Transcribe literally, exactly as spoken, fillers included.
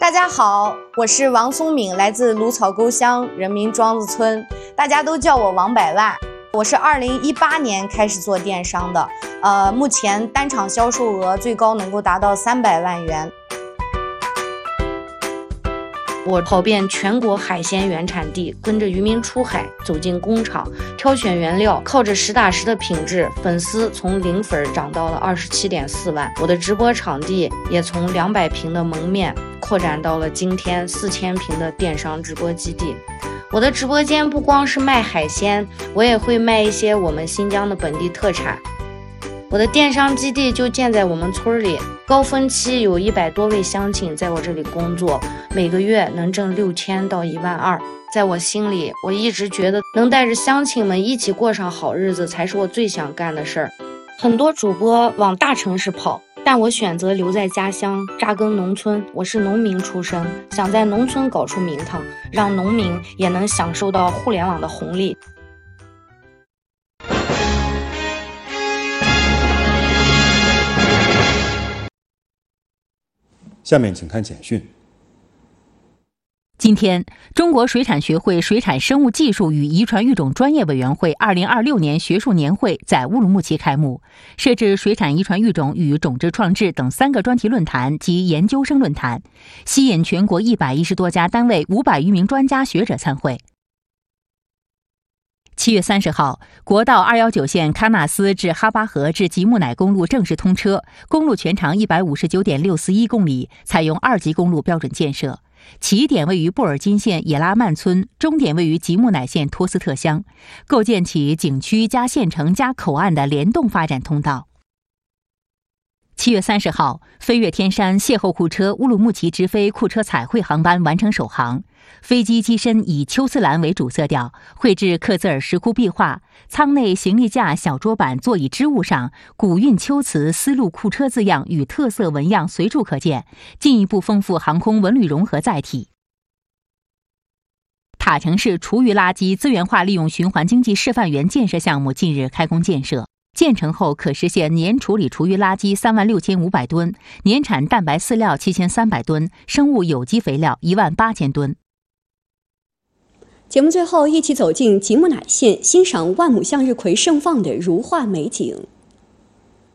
大家好，我是王松敏，来自芦草沟乡人民庄子村，大家都叫我王百万。我是二零一八年开始做电商的，呃，目前单场销售额最高能够达到三百万元。我跑遍全国海鲜原产地，跟着渔民出海，走进工厂，挑选原料，靠着实打实的品质，粉丝从零粉涨到了二十七点四万。我的直播场地也从两百平的蒙面扩展到了今天四千平的电商直播基地。我的直播间不光是卖海鲜，我也会卖一些我们新疆的本地特产。我的电商基地就建在我们村里，高峰期有一百多位乡亲在我这里工作，每个月能挣六千到一万二。在我心里，我一直觉得能带着乡亲们一起过上好日子，才是我最想干的事儿。很多主播往大城市跑，但我选择留在家乡，扎根农村。我是农民出身，想在农村搞出名堂，让农民也能享受到互联网的红利。 下面请看简讯。 今天，中国水产学会水产生物技术与遗传育种专业委员会二零二六年学术年会在乌鲁木齐开幕，设置水产遗传育种与种质创制等三个专题论坛及研究生论坛，吸引全国一百一十多家单位五百余名专家学者参会。七月三十号，国道二一九线喀纳斯至哈巴河至吉木乃公路正式通车，公路全长一百五十九点六四一公里，采用二级公路标准建设。起点位于布尔津县野拉曼村，终点位于吉木乃县托斯特乡，构建起景区加县城加口岸的联动发展通道。七月三十号，飞越天山邂逅库车乌鲁木齐直飞库车彩绘航班完成首航。飞机机身以秋瓷蓝为主色调，绘制刻字儿石窟壁画，舱内行李架、小桌板、座椅织物上古韵秋瓷丝路库车字样与特色纹样随处可见，进一步丰富航空文旅融合载体。塔城市厨余垃圾资源化利用循环经济示范园建设项目近日开工建设，建成后可实现年处理厨余垃圾三万六千五百吨，年产蛋白饲料七千三百吨，生物有机肥料一万八千吨。 节目最后，一起走进吉木乃县，欣赏万亩向日葵盛放的如画美景。